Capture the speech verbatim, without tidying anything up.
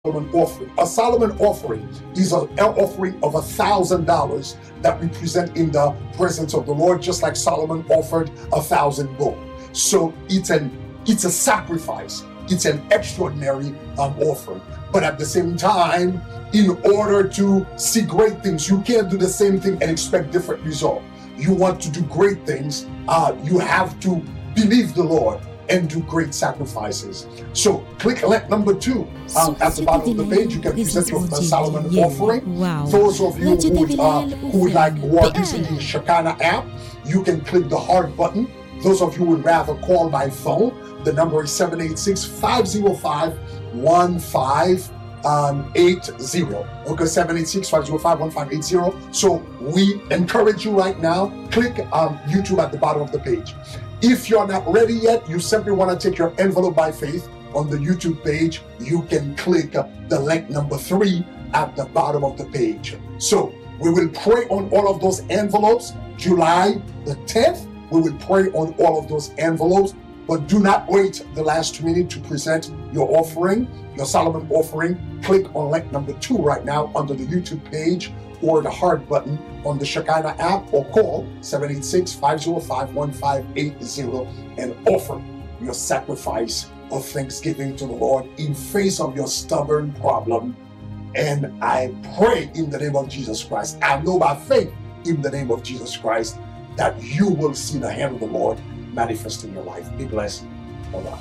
Solomon offering. A Solomon offering is an offering of a thousand dollars that we present in the presence of the Lord, just like Solomon offered a thousand gold. So it's an it's a sacrifice. It's an extraordinary um, offering. But at the same time, in order to see great things, you can't do the same thing and expect different result. You want to do great things, uh, you have to believe the Lord and do great sacrifices. So click link number two um, at the bottom of the page. You can present your uh, Solomon offering. Wow. Those of you who would, uh, who would like work using the Shekinah app, you can click the heart button. Those of you who would rather call by phone, the number is seven eight six, five zero five, one five eight zero. Okay, seven eight six, five zero five, one five eight zero. So we encourage you right now, click um, YouTube at the bottom of the page. If you're not ready yet, you simply want to take your envelope by faith on the YouTube page, you can click the link number three at the bottom of the page. So we will pray on all of those envelopes. July the tenth, we will pray on all of those envelopes, but do not wait the last minute to present your offering, your Solomon offering. Click on link number two right now under the YouTube page or the heart button on the Shekinah app, or call seven eight six, five zero five, one five eight zero and offer your sacrifice of thanksgiving to the Lord in face of your stubborn problem. And I pray in the name of Jesus Christ, I know by faith in the name of Jesus Christ, that you will see the hand of the Lord manifest in your life. Be blessed. Bye-bye.